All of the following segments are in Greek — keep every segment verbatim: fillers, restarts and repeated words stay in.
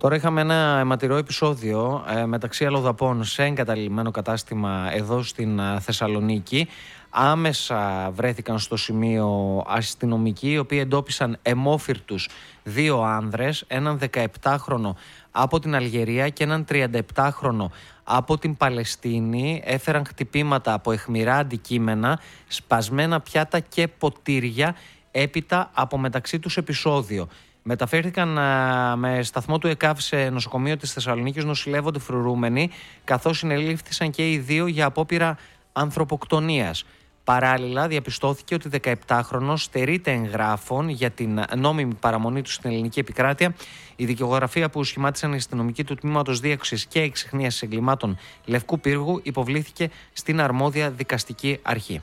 Τώρα είχαμε ένα αιματηρό επεισόδιο ε, μεταξύ αλλοδαπών σε εγκαταλειμμένο κατάστημα εδώ στην ε, Θεσσαλονίκη. Άμεσα βρέθηκαν στο σημείο αστυνομικοί, οι οποίοι εντόπισαν αιμόφυρτους δύο άνδρες, έναν δεκαεπτάχρονο από την Αλγερία και έναν τριανταεπτάχρονο από την Παλαιστίνη. Έφεραν χτυπήματα από αιχμηρά αντικείμενα, σπασμένα πιάτα και ποτήρια έπειτα από μεταξύ τους επεισόδιο. Μεταφέρθηκαν α, με σταθμό του ΕΚΑΒ σε νοσοκομείο της Θεσσαλονίκης, νοσηλεύονται φρουρούμενοι, καθώς συνελήφθησαν και οι δύο για απόπειρα ανθρωποκτονίας. Παράλληλα, διαπιστώθηκε ότι δεκαεπτάχρονος στερείται εγγράφων για την νόμιμη παραμονή του στην ελληνική επικράτεια. Η δικαιογραφία που σχημάτισαν οι αστυνομικοί του Τμήματος Δίωξης και Εξιχνίασης Εγκλημάτων Λευκού Πύργου υποβλήθηκε στην αρμόδια δικαστική αρχή.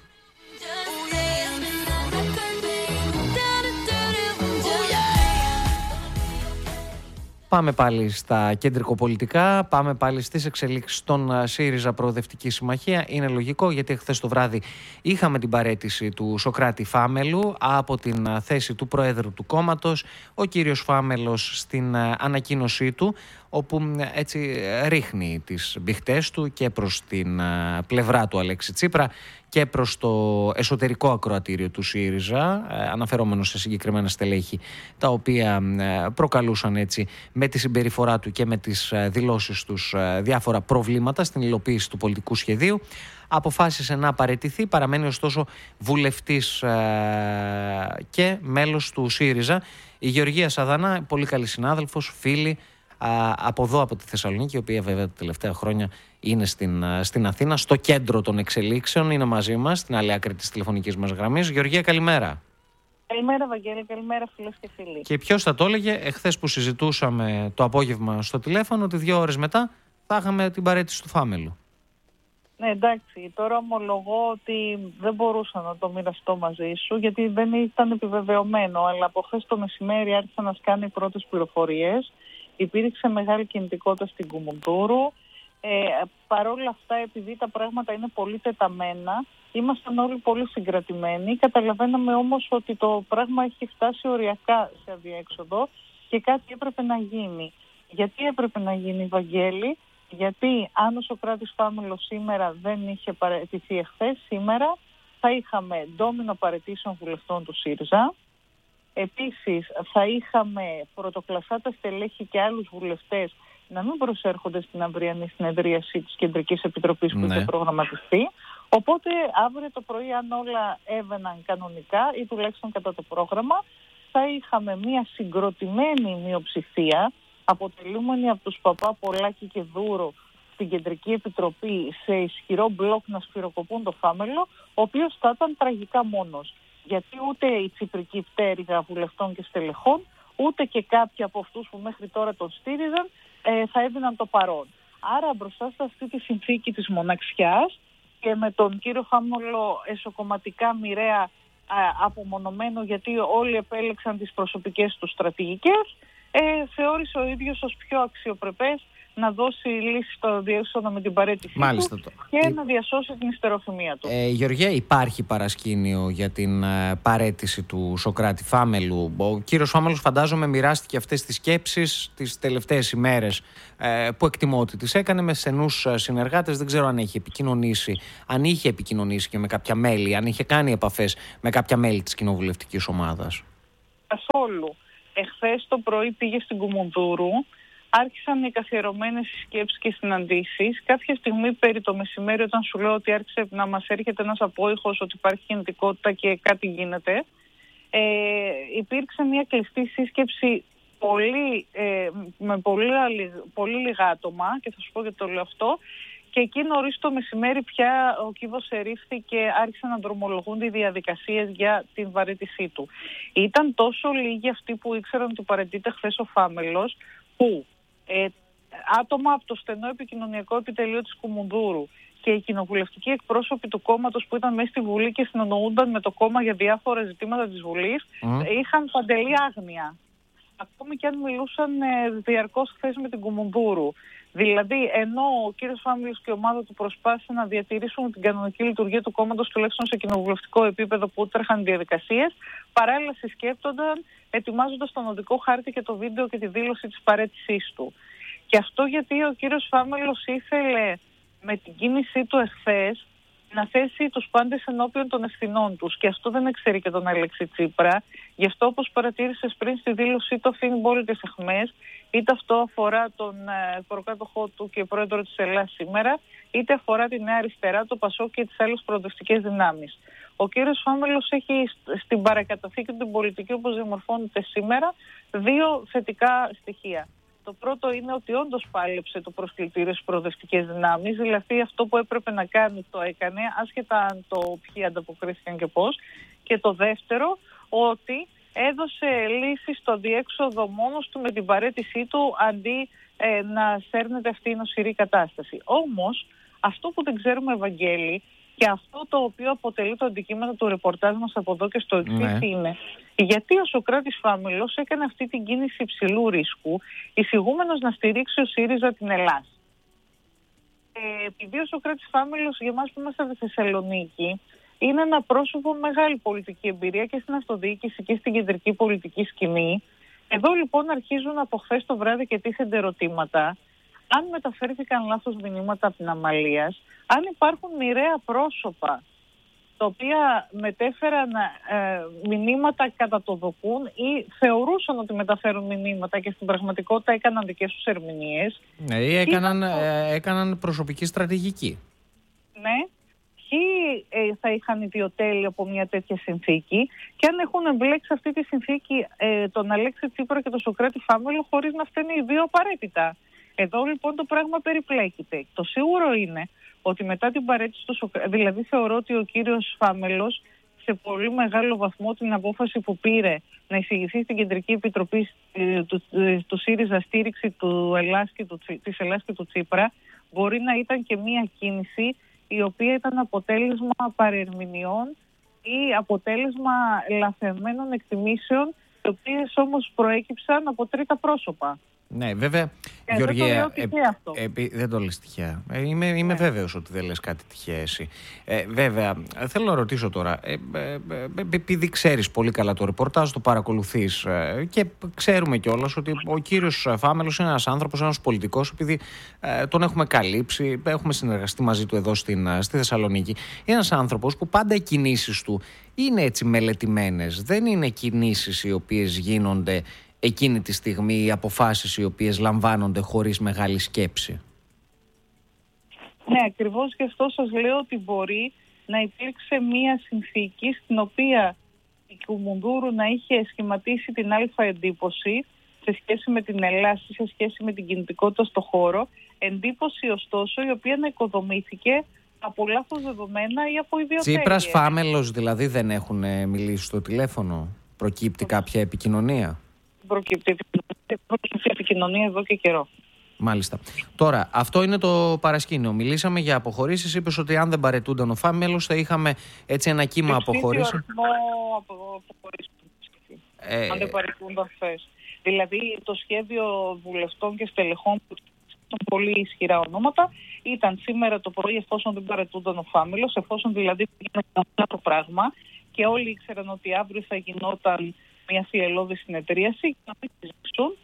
Πάμε πάλι στα κεντρικοπολιτικά, πάμε πάλι στις εξελίξεις των ΣΥΡΙΖΑ Προοδευτική Συμμαχία. Είναι λογικό, γιατί χθες το βράδυ είχαμε την παραίτηση του Σωκράτη Φάμελου από την θέση του Προέδρου του κόμματος. Ο κύριος Φάμελος στην ανακοίνωσή του, όπου έτσι ρίχνει τις μπιχτές του και προς την πλευρά του Αλέξη Τσίπρα και προς το εσωτερικό ακροατήριο του ΣΥΡΙΖΑ, αναφερόμενο σε συγκεκριμένα στελέχη τα οποία προκαλούσαν έτσι με τη συμπεριφορά του και με τις δηλώσεις τους διάφορα προβλήματα στην υλοποίηση του πολιτικού σχεδίου. Αποφάσισε να παραιτηθεί, παραμένει ωστόσο βουλευτής και μέλος του ΣΥΡΙΖΑ. Η Γεωργία Σαδανά, πολύ καλή συνάδελφος, φίλη από εδώ, από τη Θεσσαλονίκη, η οποία βέβαια τα τελευταία χρόνια είναι στην, στην Αθήνα, στο κέντρο των εξελίξεων, είναι μαζί μας, στην άλλη άκρη της τηλεφωνικής μας γραμμής. Γεωργία, καλημέρα. Καλημέρα, Βαγγέλη, καλημέρα φίλες και φίλοι. Και ποιος θα το έλεγε, εχθές που συζητούσαμε το απόγευμα στο τηλέφωνο, ότι δύο ώρες μετά θα είχαμε την παραίτηση του Φάμελου. Ναι, εντάξει, τώρα ομολογώ ότι δεν μπορούσα να το μοιραστώ μαζί σου, γιατί δεν ήταν επιβεβαιωμένο, αλλά από χθες το μεσημέρι άρχισαν να σκάνε οι πρώτες πληροφορίες. Υπήρξε μεγάλη κινητικότητα στην Κουμουνδούρου. Ε, Παρ' όλα αυτά, επειδή τα πράγματα είναι πολύ τεταμένα, ήμασταν όλοι πολύ συγκρατημένοι. Καταλαβαίναμε όμως ότι το πράγμα έχει φτάσει οριακά σε αδιέξοδο και κάτι έπρεπε να γίνει. Γιατί έπρεπε να γίνει, Βαγγέλη? Γιατί αν ο Σωκράτης Φάμελος σήμερα δεν είχε παραιτηθεί εχθές, σήμερα θα είχαμε ντόμινο παραιτήσεων βουλευτών του ΣΥΡΙΖΑ. Επίσης θα είχαμε πρωτοκλασσάτα στελέχη και άλλους βουλευτές να μην προσέρχονται στην αυριανή συνεδρίαση της Κεντρικής Επιτροπής που ναι. είχε προγραμματιστεί. Οπότε αύριο το πρωί, αν όλα έβαιναν κανονικά ή τουλάχιστον κατά το πρόγραμμα, θα είχαμε μια συγκροτημένη μειοψηφία αποτελούμενη από τους Παπά, Πολάκη και Δούρο στην Κεντρική Επιτροπή σε ισχυρό μπλοκ να σφυροκοπούν το Φάμελο, ο οποίος θα ήταν τραγικά μόνος. Γιατί ούτε η τσιπρική πτέρυγα βουλευτών και στελεχών, ούτε και κάποιοι από αυτούς που μέχρι τώρα τον στήριζαν ε, θα έδιναν το παρόν. Άρα μπροστά σε αυτή τη συνθήκη της μοναξιάς και με τον κύριο Φάμελο εσωκομματικά μοιραία ε, απομονωμένο, γιατί όλοι επέλεξαν τις προσωπικές τους στρατηγικές, ε, θεώρησε ο ίδιος ως πιο αξιοπρεπές να δώσει λύση στο διέξοδο με την παραίτησή του το... και η... να διασώσει την ιστεροφημία του. Ε, Γεωργία, υπάρχει παρασκήνιο για την ε, παραίτηση του Σωκράτη Φάμελου? Ο κύριος Φάμελος, φαντάζομαι, μοιράστηκε αυτές τις σκέψεις τις τελευταίες ημέρες, ε, που εκτιμώ ότι τις έκανε με στενούς συνεργάτες. Δεν ξέρω αν έχει επικοινωνήσει, αν είχε επικοινωνήσει και με κάποια μέλη, αν είχε κάνει επαφές με κάποια μέλη της κοινοβουλευτικής ομάδας. Καθόλου. Εχθές το πρωί πήγε στην Κουμουνδούρου. Άρχισαν οι καθιερωμένες σκέψεις και συναντήσεις. Κάποια στιγμή περί το μεσημέρι, όταν σου λέω ότι άρχισε να μας έρχεται ένας απόϊχος ότι υπάρχει κινητικότητα και κάτι γίνεται, ε, υπήρξε μια κλειστή σύσκεψη πολύ, ε, με πολύ, πολύ λίγα άτομα, και θα σου πω γιατί το λέω αυτό, και εκεί νωρίς το μεσημέρι πια ο κύβος ερήφθη και άρχισαν να δρομολογούνται οι διαδικασίες για την παραίτησή του. Ήταν τόσο λίγοι αυτοί που ήξεραν ότι παραιτείται χθες ο Φάμελος, που ε, άτομα από το στενό επικοινωνιακό επιτελείο της Κουμουνδούρου και οι κοινοβουλευτικοί εκπρόσωποι του κόμματος που ήταν μέσα στη Βουλή και συνεννοούνταν με το κόμμα για διάφορα ζητήματα της Βουλής, mm. είχαν παντελή άγνοια. Ακόμη και αν μιλούσαν ε, διαρκώς χθες με την Κουμουνδούρου. Δηλαδή, ενώ ο κύριος Φάμελος και η ομάδα του προσπάθησαν να διατηρήσουν την κανονική λειτουργία του κόμματος, τουλάχιστον σε κοινοβουλευτικό επίπεδο που τρέχαν διαδικασίες, παράλληλα συσκέπτονταν ετοιμάζοντας τον οδικό χάρτη και το βίντεο και τη δήλωση της παραίτησής του. Και αυτό γιατί ο κύριος Φάμελος ήθελε με την κίνησή του εχθές να θέσει τους πάντες ενώπιον των ευθυνών τους. Και αυτό δεν εξαιρεί και τον Αλέξη Τσίπρα. Γι' αυτό, όπως παρατήρησες πριν στη δήλωσή του, αφήνει μπόλικες αιχμές. Είτε αυτό αφορά τον ε, προκάτοχό του και πρόεδρο της Ελλάδας σήμερα, είτε αφορά τη Νέα Αριστερά, το ΠΑΣΟΚ και τις άλλες προοδευτικές δυνάμεις. Ο κύριος Φάμελος έχει στην παρακαταθήκη του την πολιτική όπως διαμορφώνεται σήμερα δύο θετικά στοιχεία. Το πρώτο είναι ότι όντως πάλεψε το προσκλητήριο στις προοδευτικές δυνάμεις, δηλαδή αυτό που έπρεπε να κάνει το έκανε, άσχετα αν το ποιοι ανταποκρίθηκαν και πώς. Και το δεύτερο, ότι έδωσε λύση στο διέξοδο μόνος του με την παραίτησή του, αντί ε, να σέρνεται αυτή η νοσηρή κατάσταση. Όμως, αυτό που δεν ξέρουμε, Ευαγγέλη, και αυτό το οποίο αποτελεί το αντικείμενο του ρεπορτάζ μας από εδώ και στο εξής, ναι, είναι γιατί ο Σωκράτης Φάμελος έκανε αυτή την κίνηση υψηλού ρίσκου, εισηγούμενος να στηρίξει ο ΣΥΡΙΖΑ την Ελλάδα. Ε, επειδή ο Σωκράτης Φάμελος, για εμάς που είμαστε στη Θεσσαλονίκη, είναι ένα πρόσωπο με μεγάλη πολιτική εμπειρία και στην αυτοδιοίκηση και στην κεντρική πολιτική σκηνή. Εδώ λοιπόν αρχίζουν από χθες το βράδυ και τίθενται ερωτήματα. Αν μεταφέρθηκαν λάθος μηνύματα από την Αμαλίας, αν υπάρχουν μοιραία πρόσωπα τα οποία μετέφεραν ε, μηνύματα κατά το δοκούν ή θεωρούσαν ότι μεταφέρουν μηνύματα και στην πραγματικότητα έκαναν δικές τους ερμηνείες. Ναι, ή έκαναν, ε, έκαναν προσωπική στρατηγική. Ναι. Ποιοι ε, θα είχαν ιδιοτέλει από μια τέτοια συνθήκη και αν έχουν εμπλέξει αυτή τη συνθήκη ε, τον Αλέξη Τσίπρα και τον Σωκράτη Φάμελο χωρίς να φταίνουν οι δύο απαραίτητα. Εδώ λοιπόν το πράγμα περιπλέκεται. Το σίγουρο είναι ότι μετά την παραίτηση του Σωκράτη, δηλαδή θεωρώ ότι ο κύριος Φάμελος σε πολύ μεγάλο βαθμό την απόφαση που πήρε να εισηγηθεί στην Κεντρική Επιτροπή του, του, του ΣΥΡΙΖΑ στήριξη του Ελλάς και του, της Ελλάς και του Τσίπρα μπορεί να ήταν και μία κίνηση η οποία ήταν αποτέλεσμα παρερμηνιών ή αποτέλεσμα λαθεμένων εκτιμήσεων, οι οποίες όμως προέκυψαν από τρίτα πρόσωπα. Ναι, βέβαια, ε, Γεωργία, δεν το, ε, ε, ε, δεν το λες τυχαία. Ε, είμαι είμαι ναι. βέβαιος ότι δεν λες κάτι τυχαία εσύ. Ε, βέβαια, θέλω να ρωτήσω τώρα, ε, ε, ε, επειδή ξέρεις πολύ καλά το ρεπορτάζ, το παρακολουθείς ε, και ξέρουμε κιόλας ότι ο κύριος Φάμελος είναι ένας άνθρωπος, ένας πολιτικός, επειδή ε, τον έχουμε καλύψει, έχουμε συνεργαστεί μαζί του εδώ στην, στη Θεσσαλονίκη. Είναι ένας άνθρωπος που πάντα οι κινήσεις του είναι έτσι μελετημένες. Δεν είναι κινήσεις οι οποίες γίνονται εκείνη τη στιγμή, οι αποφάσεις οι οποίες λαμβάνονται χωρίς μεγάλη σκέψη. Ναι, ακριβώς γι' αυτό σας λέω ότι μπορεί να υπήρξε μία συνθήκη στην οποία η Κουμουνδούρου να είχε σχηματίσει την αλφα εντύπωση σε σχέση με την Ελλάδα, σε σχέση με την κινητικότητα στο χώρο, εντύπωση ωστόσο η οποία να οικοδομήθηκε από λάθος δεδομένα ή από ιδιοτέλειες. Τσίπρας, Φάμελος δηλαδή δεν έχουν μιλήσει στο τηλέφωνο? Προκύπτει κάποια επικοινωνία? Προκύπτει επικοινωνία εδώ και καιρό. Μάλιστα. Τώρα, αυτό είναι το παρασκήνιο. Μιλήσαμε για αποχωρήσεις. Είπες ότι αν δεν παραιτούνταν ο Φάμελος θα είχαμε έτσι ένα κύμα αποχωρήσεων. Ε, αν δεν παραιτούνταν χθες. Δηλαδή το σχέδιο βουλευτών και στελεχών που ήταν πολύ ισχυρά ονόματα ήταν σήμερα το πρωί, εφόσον δεν παραιτούνταν ο Φάμελος, εφόσον δηλαδή πήγαινε αυτό το πράγμα και όλοι ήξεραν ότι αύριο θα γινόταν μια θυελλώδη συνεδρίαση και να μην συζητήσουν.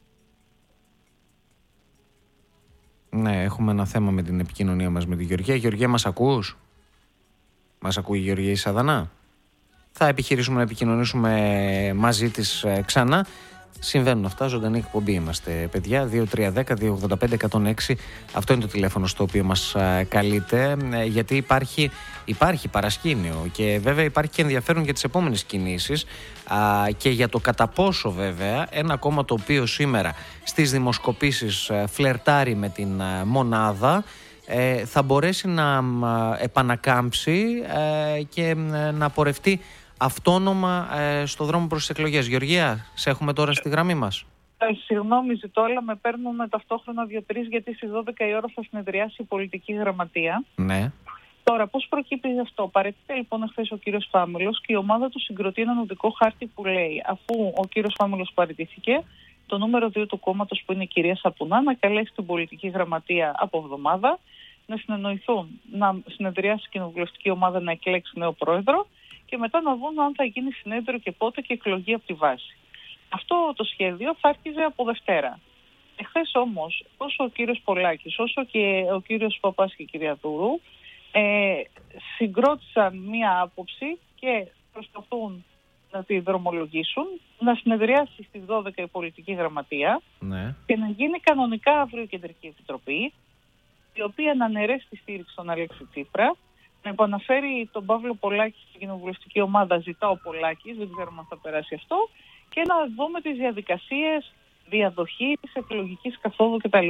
Ναι, έχουμε ένα θέμα με την επικοινωνία μας με τη Γεωργία. Γεωργία, μας ακούς? Μας ακούει η Γεωργία Ισαδανά? Θα επιχειρήσουμε να επικοινωνήσουμε μαζί της ξανά. Συμβαίνουν αυτά, ζωντανή εκπομπή είμαστε, παιδιά. δύο τρία ένα μηδέν δύο ογδόντα πέντε εκατόν έξι. Αυτό είναι το τηλέφωνο στο οποίο μας καλείτε, γιατί υπάρχει, υπάρχει παρασκήνιο και βέβαια υπάρχει και ενδιαφέρον για τις επόμενες κινήσεις α, και για το κατά πόσο βέβαια ένα κόμμα το οποίο σήμερα στις δημοσκοπήσεις φλερτάρει με την μονάδα ε, θα μπορέσει να επανακάμψει ε, και να πορευτεί αυτόνομα ε, στο δρόμο προς τις εκλογές. Γεωργία, σε έχουμε τώρα στη γραμμή μας. Ε, συγγνώμη, ζητώ, αλλά με παίρνουν ταυτόχρονα δύο-τρεις γιατί στις δώδεκα η ώρα θα συνεδριάσει η πολιτική γραμματεία. Ναι. Τώρα, πώς προκύπτει αυτό? Παραιτείται λοιπόν εχθές ο κύριος Φάμελος και η ομάδα του συγκροτεί έναν οδικό χάρτη που λέει, αφού ο κύριος Φάμελος παραιτήθηκε, το νούμερο δύο του κόμματος, που είναι η κυρία Σαπουνά, να καλέσει την πολιτική γραμματεία από εβδομάδα, να συνεννοηθούν, να συνεδριάσει η κοινοβουλευτική ομάδα, να εκλέξει νέο πρόεδρο και μετά να δουν αν θα γίνει συνέδριο και πότε και εκλογή από τη βάση. Αυτό το σχέδιο θα άρχιζε από Δευτέρα. Εχθές όμως, όσο ο κύριος Πολάκης, όσο και ο κύριος Παπάς και η κυρία Δούρου ε, συγκρότησαν μία άποψη και προσπαθούν να τη δρομολογήσουν, να συνεδριάσει στις δώδεκα η πολιτική γραμματεία, ναι, και να γίνει κανονικά αύριο η Κεντρική Επιτροπή, η οποία να αναιρέσει τη στήριξη στον Αλέξη Τσίπρα, να επαναφέρει τον Παύλο Πολάκη στην κοινοβουλευτική ομάδα, ζητά ο Πολάκης, δεν ξέρουμε αν θα περάσει αυτό, και να δούμε τις διαδικασίες διαδοχής, εκλογικής καθόδου κτλ.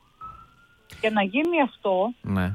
Και να γίνει αυτό, ναι,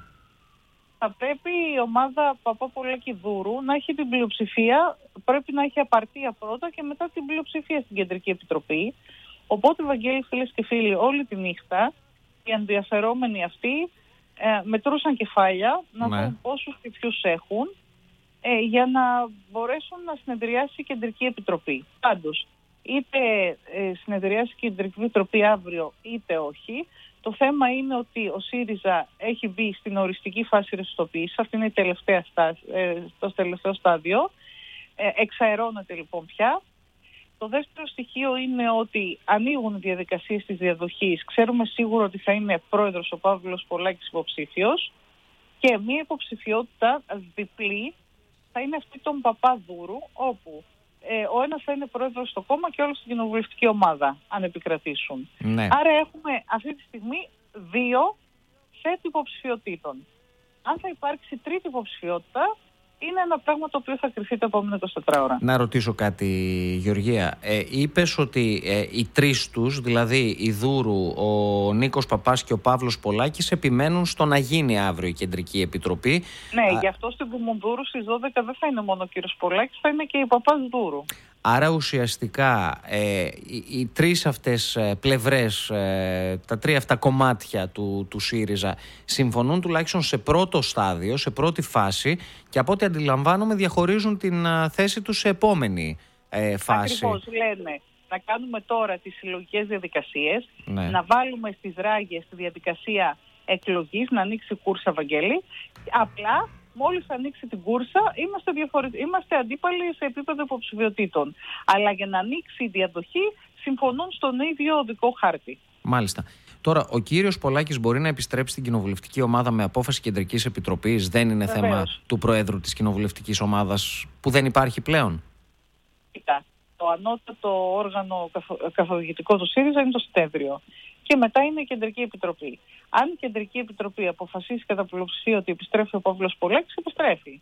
θα πρέπει η ομάδα Παπά-Πολάκη Δούρου να έχει την πλειοψηφία, πρέπει να έχει απαρτία πρώτα και μετά την πλειοψηφία στην Κεντρική Επιτροπή. Οπότε, Βαγγέλη, φίλες και φίλοι, όλη τη νύχτα οι ενδιαφερόμενοι αυτοί ε, μετρούσαν κεφάλια να ναι. δουν πόσους και ποιους έχουν ε, για να μπορέσουν να συνεδριάσει η Κεντρική Επιτροπή. Πάντως, είτε ε, συνεδριάσει η Κεντρική Επιτροπή αύριο είτε όχι, το θέμα είναι ότι ο ΣΥΡΙΖΑ έχει μπει στην οριστική φάση ρευστοποίησης. Αυτή είναι η τελευταία στάση, ε, το τελευταίο στάδιο. Ε, εξαερώνεται λοιπόν πια. Το δεύτερο στοιχείο είναι ότι ανοίγουν οι διαδικασίες της διαδοχής. Ξέρουμε σίγουρα ότι θα είναι πρόεδρος ο Παύλος Πολάκης υποψήφιος και μία υποψηφιότητα διπλή θα είναι αυτή των Παπαδούρου, όπου ε, ο ένας θα είναι πρόεδρος στο κόμμα και όλος στην κοινοβουλευτική ομάδα, αν επικρατήσουν. Ναι. Άρα έχουμε αυτή τη στιγμή δύο σετ υποψηφιότητων. Αν θα υπάρξει τρίτη υποψηφιότητα, είναι ένα πράγμα το οποίο θα κρυφτεί τα επόμενα είκοσι ώρα. Να ρωτήσω κάτι, Γεωργία. Ε, είπες ότι ε, οι τρεις τους, δηλαδή η Δούρου, ο Νίκος Παπάς και ο Παύλος Πολάκης, επιμένουν στο να γίνει αύριο η Κεντρική Επιτροπή. Ναι, Α... γι' αυτό στην Κουμουνδούρου στις δώδεκα δεν θα είναι μόνο ο κύριος Πολάκης, θα είναι και η Παπάς Δούρου. Άρα ουσιαστικά ε, οι, οι τρεις αυτές ε, πλευρές, ε, τα τρία αυτά κομμάτια του, του ΣΥΡΙΖΑ συμφωνούν τουλάχιστον σε πρώτο στάδιο, σε πρώτη φάση, και από ό,τι αντιλαμβάνομαι διαχωρίζουν την α, θέση τους σε επόμενη ε, φάση. Ακριβώς, λένε να κάνουμε τώρα τις συλλογικές διαδικασίες, ναι. να βάλουμε στις ράγες τη διαδικασία εκλογής, να ανοίξει κούρσα, Βαγγέλη, απλά μόλις ανοίξει την κούρσα, είμαστε, διαφορε... είμαστε αντίπαλοι σε επίπεδο υποψηφιότητων. Αλλά για να ανοίξει η διαδοχή, συμφωνούν στον ίδιο οδικό χάρτη. Μάλιστα. Τώρα, ο κύριος Πολάκης μπορεί να επιστρέψει στην κοινοβουλευτική ομάδα με απόφαση Κεντρικής Επιτροπής. Δεν είναι Βεβαίως. θέμα του Προέδρου της κοινοβουλευτικής ομάδας που δεν υπάρχει πλέον. Κοίτα, το ανώτατο όργανο καθοδηγητικό του ΣΥΡΙΖΑ είναι το συνέδριο. Και μετά είναι η Κεντρική Επιτροπή. Αν η Κεντρική Επιτροπή αποφασίσει κατά πλειοψηφία ότι επιστρέφει ο Παύλος Πολάκης, επιστρέφει.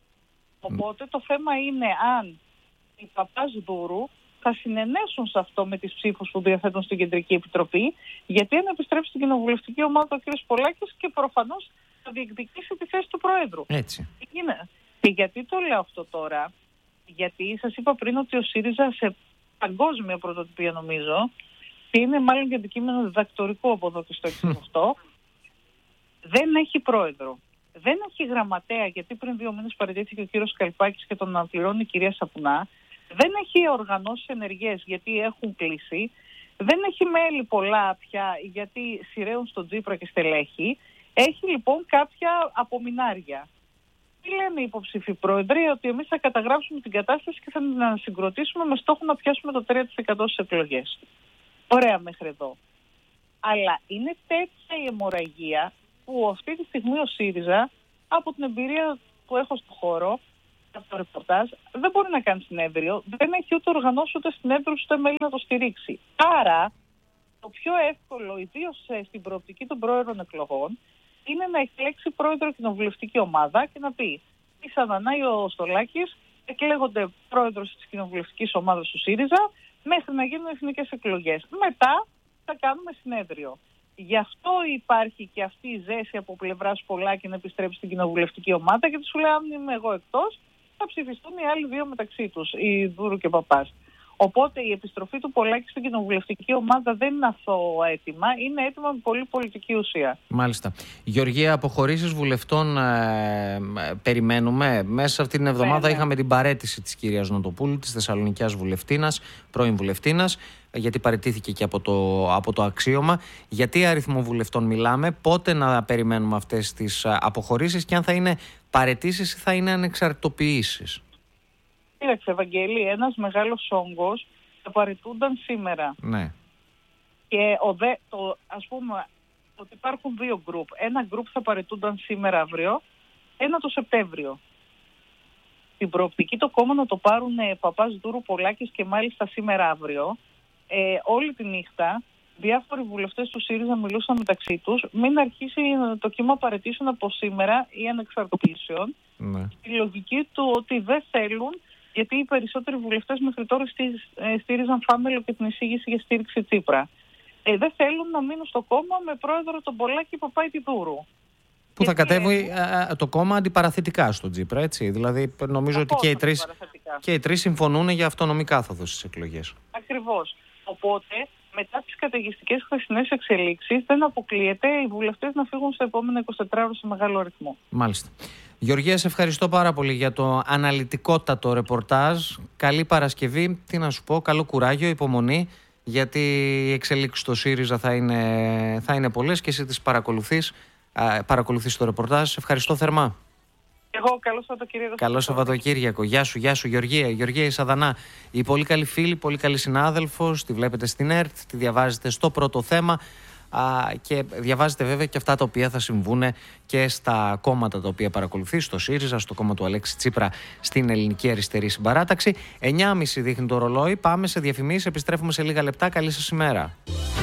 Οπότε το θέμα είναι αν οι Παπάς Δούρου θα συνενέσουν σε αυτό με τις ψήφους που διαθέτουν στην Κεντρική Επιτροπή, γιατί αν επιστρέψει στην κοινοβουλευτική ομάδα ο κ. Πολάκης και προφανώς θα διεκδικήσει τη θέση του Προέδρου. Έτσι. Και γιατί το λέω αυτό τώρα? Γιατί σας είπα πριν ότι ο ΣΥΡΙΖΑ σε παγκόσμια πρωτοτυπία, νομίζω, και είναι μάλλον και αντικείμενο διδακτορικό από εδώ και στο εξήντα οκτώ, δεν έχει πρόεδρο. Δεν έχει γραμματέα, γιατί πριν δύο μήνες παραιτήθηκε ο κύριος Καλπάκης και τον αναπληρώνει η κυρία Σαπουνά. Δεν έχει οργανώσει ενεργές, γιατί έχουν κλείσει. Δεν έχει μέλη πολλά πια, γιατί σειραίουν στον Τσίπρα και στελέχη. Έχει λοιπόν κάποια απομεινάρια. Τι λένε οι υποψήφοι πρόεδροι? Ότι εμείς θα καταγράψουμε την κατάσταση και θα την ανασυγκροτήσουμε με στόχο να πιάσουμε το τρία τοις εκατό στις εκλογές. Ωραία μέχρι εδώ. Αλλά είναι τέτοια η αιμορραγία που αυτή τη στιγμή ο ΣΥΡΙΖΑ, από την εμπειρία που έχω στο χώρο, από το ρεπορτάζ, δεν μπορεί να κάνει συνέδριο, δεν έχει ούτε οργανώσει ούτε συνέδριο ούτε μέλη να το στηρίξει. Άρα, το πιο εύκολο, ιδίως στην προοπτική των πρόεδρων εκλογών, είναι να εκλέξει πρόεδρο κοινοβουλευτική ομάδα και να πει: η Σανανά ή ο Στολάκης εκλέγονται πρόεδρος της κοινοβουλευτικής ομάδας του ΣΥΡΙΖΑ μέχρι να γίνουν εθνικές εκλογές. Μετά θα κάνουμε συνέδριο. Γι' αυτό υπάρχει και αυτή η ζέση από πλευράς Πολάκη να επιστρέψει στην κοινοβουλευτική ομάδα, γιατί σου λέει: αν είμαι εγώ εκτός, θα ψηφιστούν οι άλλοι δύο μεταξύ τους, οι Δούρου και Παπάς. Οπότε η επιστροφή του Πολάκη στην κοινοβουλευτική ομάδα δεν είναι αθώο αίτημα, είναι αίτημα με πολύ πολιτική ουσία. Μάλιστα. Γεωργία, αποχωρήσεις βουλευτών ε, περιμένουμε. Μέσα σε αυτή την εβδομάδα ναι, ναι. είχαμε την παραίτηση της κυρίας Νοτοπούλου, της Θεσσαλονικιάς βουλευτίνας, πρώην βουλευτίνας. γιατί παραιτήθηκε και από το, από το αξίωμα. Γιατί αριθμό βουλευτών μιλάμε, πότε να περιμένουμε αυτές τις αποχωρήσεις και αν θα είναι παραιτήσεις ή θα είναι ανεξαρτητοποιήσεις? Κοίταξε, Ευαγγέλη, ένας μεγάλος όγκος θα παραιτούνταν σήμερα. Ναι. Και ο δε, το, ας πούμε ότι υπάρχουν δύο γκρουπ. Ένα γκρουπ θα παραιτούνταν σήμερα αύριο, ένα το Σεπτέμβριο. Την προοπτική το κόμμα να το πάρουν ε, Παπάς, Δούρου, Πολάκης και μάλιστα σήμερα αύριο. Ε, όλη τη νύχτα διάφοροι βουλευτές του ΣΥΡΙΖΑ μιλούσαν μεταξύ τους μην αρχίσει το κύμα παραιτήσεων από σήμερα ή ανεξαρτοποιήσεων. Ναι. Η λογική του ότι δεν θέλουν, γιατί οι περισσότεροι βουλευτές μέχρι τώρα στήριζαν Φάμελο και την εισήγηση για στήριξη Τσίπρα. Ε, δεν θέλουν να μείνουν στο κόμμα με πρόεδρο τον Πολάκη Παπαϊτιδούρου. Που θα κατέβει ε, το κόμμα αντιπαραθετικά στον Τσίπρα, έτσι. Δηλαδή, νομίζω ότι και οι, τρεις, και οι τρεις συμφωνούν για αυτονομή κάθοδο στις εκλογές. Ακριβώς. Οπότε, μετά τις καταιγιστικές χθεσινές εξελίξεις, δεν αποκλείεται οι βουλευτές να φύγουν στο επόμενο εικοσιτετράωρο σε μεγάλο αριθμό. Μάλιστα. Γεωργία, σε ευχαριστώ πάρα πολύ για το αναλυτικότατο ρεπορτάζ. Καλή Παρασκευή. Τι να σου πω, καλό κουράγιο, υπομονή, γιατί οι εξελίξεις στο ΣΥΡΙΖΑ θα είναι, θα είναι πολλές και εσύ τις παρακολουθείς. Παρακολουθείς το ρεπορτάζ. Σε ευχαριστώ θερμά. Εγώ, καλό Σαββατοκύριακο. Καλό Σαββατοκύριακο. Γεια σου, γεια σου Γεωργία. Γεωργία Ισαδανά, η πολύ καλή φίλη, πολύ καλή συνάδελφος. Τη βλέπετε στην ΕΡΤ, τη διαβάζετε στο Πρώτο Θέμα α, και διαβάζετε βέβαια και αυτά τα οποία θα συμβούν και στα κόμματα τα οποία παρακολουθεί, στο ΣΥΡΙΖΑ, στο κόμμα του Αλέξη Τσίπρα, στην Ελληνική Αριστερή Συμπαράταξη. εννιά και μισή δείχνει το ρολόι. Πάμε σε διαφημίσεις, επιστρέφουμε σε λίγα λεπτά. Καλή σας ημέρα.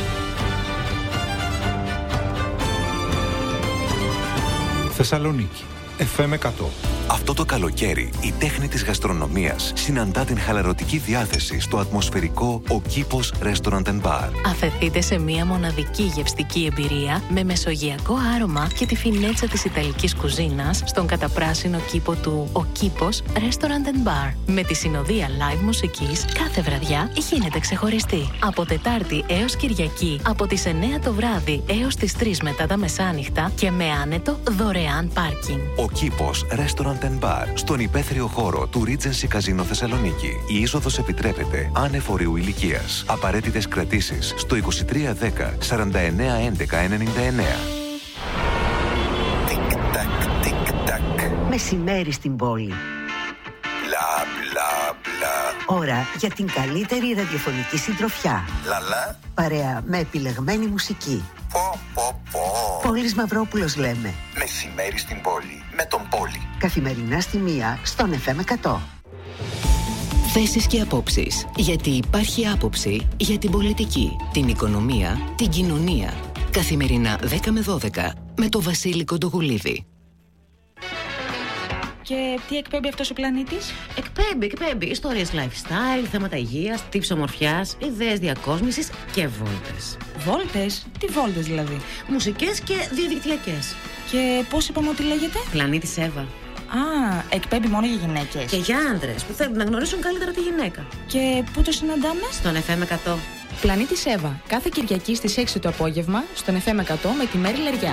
Θεσσαλονίκη, εφ εμ εκατό. Αυτό το καλοκαίρι η τέχνη της γαστρονομίας συναντά την χαλαρωτική διάθεση στο ατμοσφαιρικό Ο Κήπος Restaurant and Bar. Αφεθείτε σε μια μοναδική γευστική εμπειρία με μεσογειακό άρωμα και τη φινέτσα της ιταλικής κουζίνας στον καταπράσινο κήπο του Ο Κήπος Restaurant and Bar. Με τη συνοδεία live μουσικής κάθε βραδιά γίνεται ξεχωριστή. Από Τετάρτη έως Κυριακή από τις εννιά το βράδυ έως τις τρεις μετά τα μεσάνυχτα και με άνετο δωρεάν πάρκινγκ. Ο Κήπος Restaurant and Bar, στον υπαίθριο χώρο του Regency Casino Θεσσαλονίκη. Η είσοδος επιτρέπεται άνευ ορίου ηλικίας. Απαραίτητες κρατήσεις στο είκοσι τρία δέκα σαράντα εννέα έντεκα ενενήντα εννέα. Τικ-τακ, τικ-τακ. Μεσημέρι στην πόλη. Μπλα μπλα μπλα. Ώρα για την καλύτερη ραδιοφωνική συντροφιά. Λαλά. Παρέα με επιλεγμένη μουσική. Πω πω πω. Πόλης Μαυρόπουλος λέμε. Μεσημέρι στην πόλη με τον Πόλη. Καθημερινά στη μία στον εφ εμ εκατό. Θέσεις και απόψεις. Γιατί υπάρχει άποψη για την πολιτική, την οικονομία, την κοινωνία. Καθημερινά δέκα με δώδεκα με το Βασίλη Κοντογουλίδη. Και τι εκπέμπει αυτός ο πλανήτης? Εκπέμπει, εκπέμπει ιστορίες lifestyle, θέματα υγείας, tips ομορφιάς, ιδέες διακόσμησης και βόλτες. Βόλτες? Τι βόλτες δηλαδή? Μουσικές και διαδικτυακές. Και πώς είπαμε ότι λέγεται? Πλανήτης Εύα. Α, εκπέμπει μόνο για γυναίκες. Και για άντρες που θέλουν να γνωρίσουν καλύτερα τη γυναίκα. Και πού το συναντάμε? Στον εφ εμ εκατό. Πλανήτης Εύα, κάθε Κυριακή στις έξι το απόγευμα, στον εφ εμ εκατό με τη Μέρη Λεριά.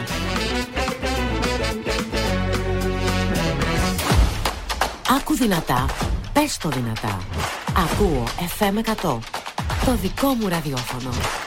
Άκου δυνατά, πες το δυνατά. Ακούω εφ εμ εκατό. Το δικό μου ραδιόφωνο.